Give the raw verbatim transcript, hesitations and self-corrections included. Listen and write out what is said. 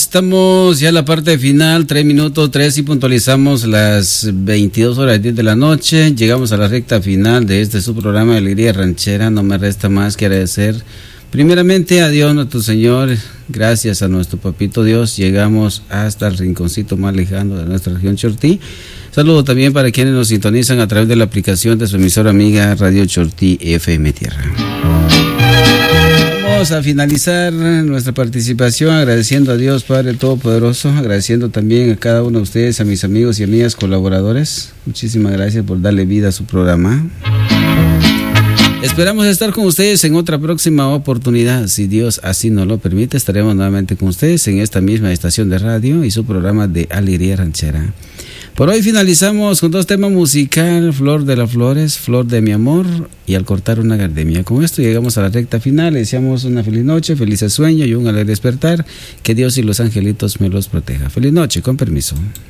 estamos ya en la parte final, tres minutos, tres y puntualizamos las veintidós horas diez de la noche. Llegamos a la recta final de este su programa de Alegría Ranchera. No me resta más que agradecer primeramente a Dios nuestro Señor. Gracias a nuestro Papito Dios llegamos hasta el rinconcito más lejano de nuestra región Chortí. Saludo también para quienes nos sintonizan a través de la aplicación de su emisora amiga Radio Chortí F M Tierra. Vamos a finalizar nuestra participación agradeciendo a Dios Padre Todopoderoso, agradeciendo también a cada uno de ustedes, a mis amigos y amigas colaboradores. Muchísimas gracias por darle vida a su programa. Esperamos estar con ustedes en otra próxima oportunidad. Si Dios así nos lo permite, estaremos nuevamente con ustedes en esta misma estación de radio y su programa de Alegría Ranchera. Por hoy finalizamos con dos temas musicales, Flor de las Flores, Flor de mi amor y Al cortar una gardemia. Con esto llegamos a la recta final, le deseamos una feliz noche, feliz sueño y un alegre despertar. Que Dios y los angelitos me los proteja. Feliz noche, con permiso.